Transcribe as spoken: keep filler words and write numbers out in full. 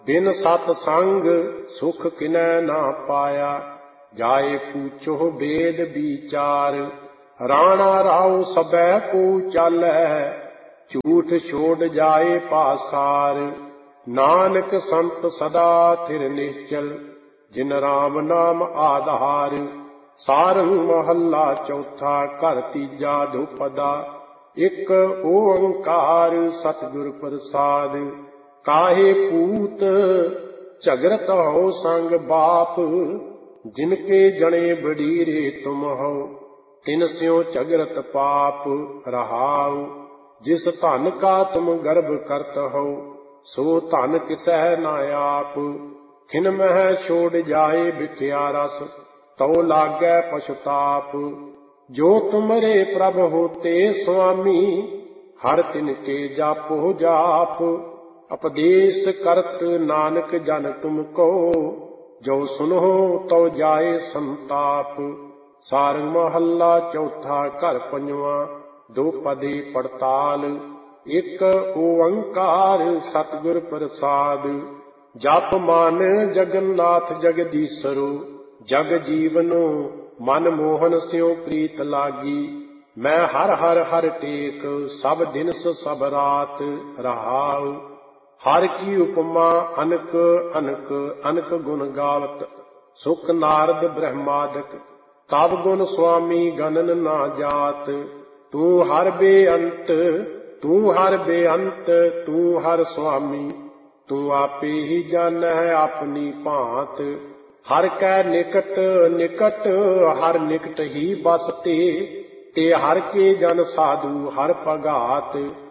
बिन सतसंग सुख किनै ना पाया, जाए पूछो वेद विचार। राणा राव सबै को चालै, झूठ छोड़ जाए पासार। नानक संत सदा थिर निश्चल, जिन राम नाम आधार। सारंग महला चौथा, घर तीजा धुपदा। एक ओंकार सतगुर प्रसाद। काहे पूत झगरत हो संग बाप, जिनके जने बडीरे तुम हो। तिन स्यों झगरत पाप रहाओ, जिस धन का तुम गर्भ करत हो। सो धन किसै न आप, खिन मह छोड़ जाए बिख्या रस। तो लागै पछताप, जो तुमरे प्रभ होते स्वामी। हर तिनके जापो जाप, उपदेश करत नानक जन तुमको। जो सुनो तो जाए संताप। सारंग महला चौथा, घर पंजवां, दो पदे पड़ताल। एक ओंकार सतगुर प्रसाद। जप मन जगन्नाथ जगदीशरो, जग जीवनो मन मोहन स्यों प्रीत लागी। मैं हर हर हर टेक, सब दिनस सब रात रहाऊ। हर की उपमा अनक अनक अनक गुण गावत। सुख नारद ब्रह्मादक, तब गुण स्वामी गणन ना जात। तू हर बेअंत तू हर बेअंत, तू हर स्वामी। तू आपे ही जानै अपनी भांत। हर कै निकट निकट, हर निकट ही बसते। ते हर के जन साधु हर भगात।